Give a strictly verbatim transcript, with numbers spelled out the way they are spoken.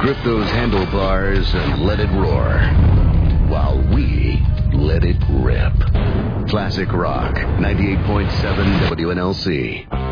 Grip those handlebars and let it roar, while we let it rip. Classic Rock, ninety-eight point seven W N L C.